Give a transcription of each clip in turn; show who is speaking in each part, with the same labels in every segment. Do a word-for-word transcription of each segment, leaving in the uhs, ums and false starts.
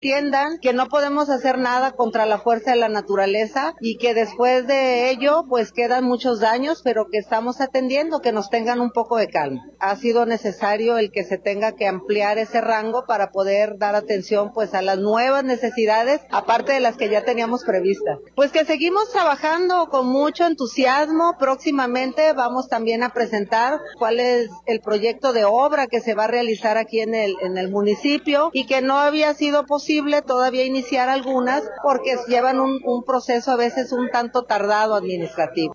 Speaker 1: entiendan que no podemos hacer nada contra la fuerza de la naturaleza y que después de ello pues quedan muchos daños, pero que estamos atendiendo, que nos tengan un poco de calma. Ha sido necesario el que se tenga que ampliar ese rango para poder dar atención pues a las nuevas necesidades, aparte de las que ya teníamos previstas. Pues que seguimos trabajando con mucho entusiasmo. Próximamente vamos también a presentar cuál es el proyecto de obra que se va a realizar aquí en el, en el municipio y que no había sido posible todavía iniciar algunas porque llevan un, un proceso a veces un tanto tardado administrativo.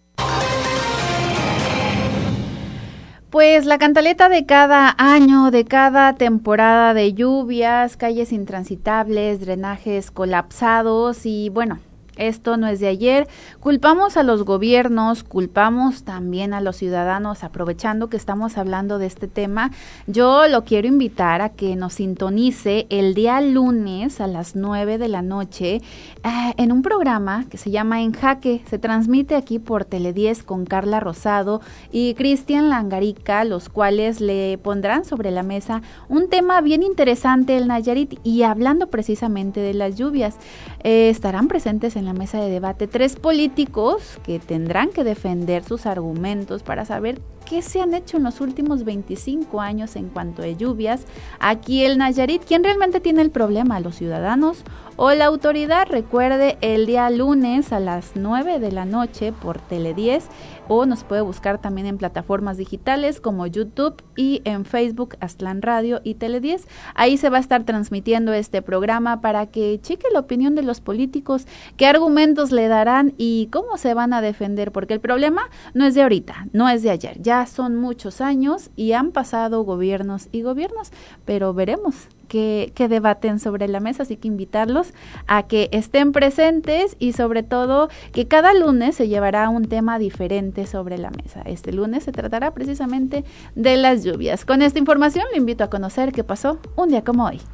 Speaker 2: Pues la cantaleta de cada año, de cada temporada de lluvias, calles intransitables, drenajes colapsados y bueno, esto no es de ayer. Culpamos a los gobiernos, culpamos también a los ciudadanos, aprovechando que estamos hablando de este tema. Yo lo quiero invitar a que nos sintonice el día lunes a las nueve de la noche eh, en un programa que se llama En Jaque. Se transmite aquí por Tele diez con Carla Rosado y Cristian Langarica, los cuales le pondrán sobre la mesa un tema bien interesante, el Nayarit, y hablando precisamente de las lluvias. Eh, estarán presentes en la mesa de debate tres políticos que tendrán que defender sus argumentos para saber qué se han hecho en los últimos veinticinco años en cuanto a lluvias aquí en Nayarit. ¿Quién realmente tiene el problema? ¿Los ciudadanos o la autoridad? Recuerde, el día lunes a las nueve de la noche por Tele diez, o nos puede buscar también en plataformas digitales como YouTube y en Facebook Aztlán Radio y Tele diez. Ahí se va a estar transmitiendo este programa para que cheque la opinión de los políticos, qué argumentos le darán y cómo se van a defender, porque el problema no es de ahorita, no es de ayer, ya son muchos años y han pasado gobiernos y gobiernos, pero veremos que, que debaten sobre la mesa, así que invitarlos a que estén presentes y sobre todo que cada lunes se llevará un tema diferente sobre la mesa. Este lunes se tratará precisamente de las lluvias. Con esta información le invito a conocer qué pasó un día como hoy.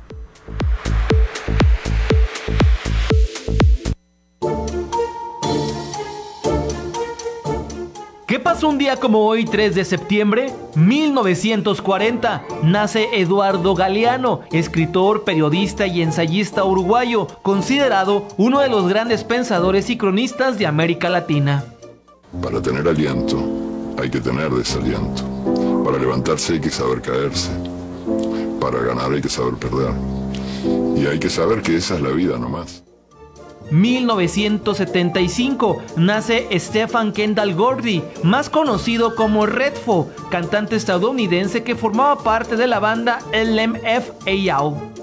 Speaker 3: ¿Qué pasó un día como hoy, tres de septiembre? mil novecientos cuarenta, nace Eduardo Galeano, escritor, periodista y ensayista uruguayo, considerado uno de los grandes pensadores y cronistas de América Latina.
Speaker 4: Para tener aliento, hay que tener desaliento. Para levantarse hay que saber caerse. Para ganar hay que saber perder. Y hay que saber que esa es la vida nomás.
Speaker 3: mil novecientos setenta y cinco, nace Stephen Kendall Gordy, más conocido como Redfoo, cantante estadounidense que formaba parte de la banda L M F A O.